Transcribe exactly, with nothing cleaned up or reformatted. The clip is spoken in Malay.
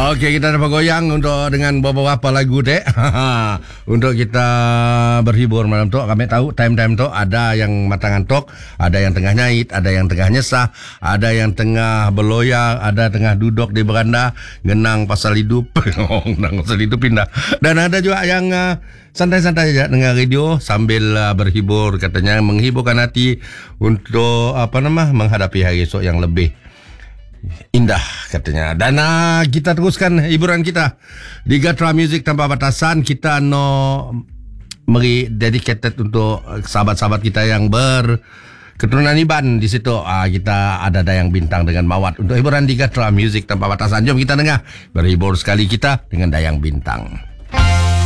Okey, kita dapat goyang untuk dengan beberapa lagu dek. Untuk kita berhibur malam tu. Kami tahu time-time tu ada yang matang antok, ada yang tengah nyait, ada yang tengah nyesah, ada yang tengah berloya, ada tengah duduk di beranda genang pasal hidup. Genang pasal hidup pindah. Dan ada juga yang uh, santai-santai saja dengar radio sambil uh, berhibur, katanya menghiburkan hati untuk apa nama menghadapi hari esok yang lebih indah katanya. Dan uh, kita teruskan hiburan kita di Gatra Music Tanpa Batasan. Kita no meri dedicated untuk sahabat-sahabat kita yang ber keturunan Iban di situ. Uh, kita ada Dayang Bintang dengan Mawat untuk hiburan di Gatra Music Tanpa Batasan. Jom kita dengar berhibur sekali kita dengan Dayang Bintang.